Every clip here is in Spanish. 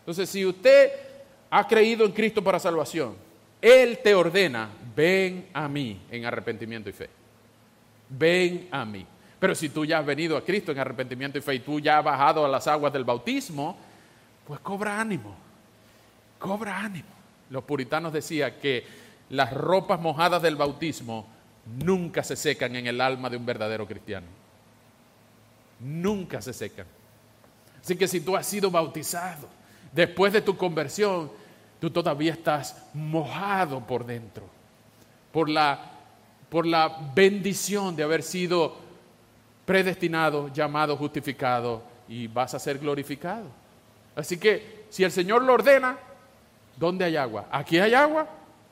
Entonces, si usted ha creído en Cristo para salvación, Él te ordena, ven a mí en arrepentimiento y fe. Ven a mí. Pero si tú ya has venido a Cristo en arrepentimiento y fe y tú ya has bajado a las aguas del bautismo, pues cobra ánimo. Cobra ánimo. Los puritanos decían que las ropas mojadas del bautismo nunca se secan en el alma de un verdadero cristiano. Nunca se secan. Así que si tú has sido bautizado, después de tu conversión, tú todavía estás mojado por dentro, por la bendición de haber sido predestinado, llamado, justificado, y vas a ser glorificado. Así que si el Señor lo ordena, ¿dónde hay agua? ¿Aquí hay agua?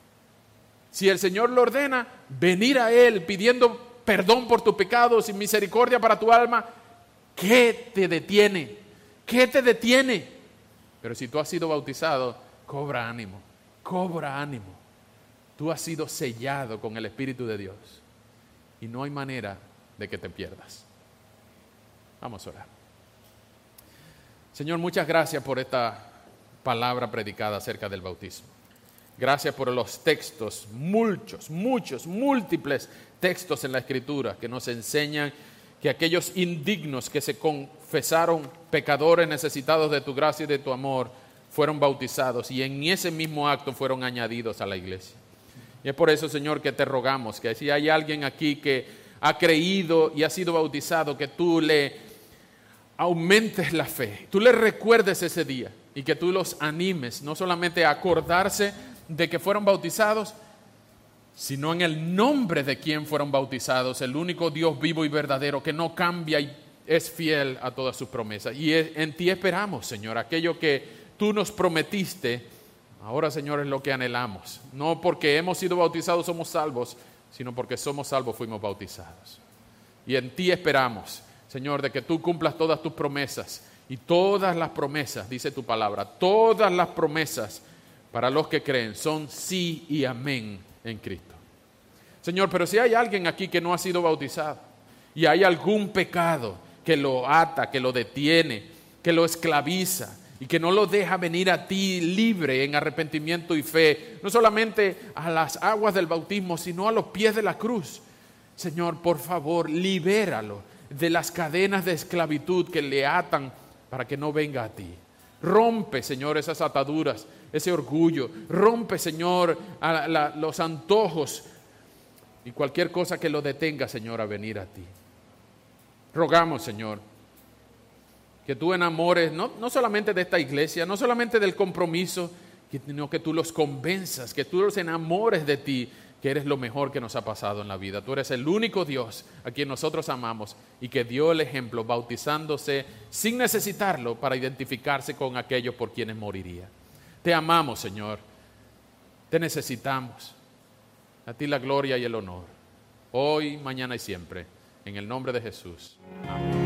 Si el Señor lo ordena, venir a Él pidiendo perdón por tus pecados y misericordia para tu alma, ¿qué te detiene? ¿Qué te detiene? Pero si tú has sido bautizado, cobra ánimo, cobra ánimo. Tú has sido sellado con el Espíritu de Dios y no hay manera de que te pierdas. Vamos a orar. Señor, muchas gracias por esta palabra predicada acerca del bautismo. Gracias por los textos, muchos, múltiples textos en la Escritura que nos enseñan que aquellos indignos que se confesaron pecadores necesitados de tu gracia y de tu amor fueron bautizados y en ese mismo acto fueron añadidos a la iglesia. Y es por eso, Señor, que te rogamos que si hay alguien aquí que ha creído y ha sido bautizado, que tú le aumentes la fe, tú le recuerdes ese día y que tú los animes, no solamente a acordarse de que fueron bautizados, sino en el nombre de quien fueron bautizados, el único Dios vivo y verdadero que no cambia y es fiel a todas sus promesas. Y en ti esperamos, Señor, aquello que tú nos prometiste, ahora, Señor, es lo que anhelamos. No porque hemos sido bautizados somos salvos, sino porque somos salvos fuimos bautizados. Y en ti esperamos, Señor, de que tú cumplas todas tus promesas. Y todas las promesas, dice tu palabra, todas las promesas para los que creen son sí y amén en Cristo. Señor, pero si hay alguien aquí que no ha sido bautizado y hay algún pecado que lo ata, que lo detiene, que lo esclaviza y que no lo deja venir a ti libre en arrepentimiento y fe, no solamente a las aguas del bautismo, sino a los pies de la cruz. Señor, por favor, libéralo de las cadenas de esclavitud que le atan para que no venga a ti. Rompe, Señor, esas ataduras, ese orgullo. Rompe, Señor, los antojos y cualquier cosa que lo detenga, Señor, a venir a ti. Rogamos, Señor, que tú enamores no solamente de esta iglesia, no solamente del compromiso, sino que tú los convenzas, que tú los enamores de ti, que eres lo mejor que nos ha pasado en la vida. Tú eres el único Dios a quien nosotros amamos y que dio el ejemplo bautizándose sin necesitarlo para identificarse con aquellos por quienes moriría. Te amamos, Señor. Te necesitamos. A ti la gloria y el honor. Hoy, mañana y siempre. En el nombre de Jesús. Amén.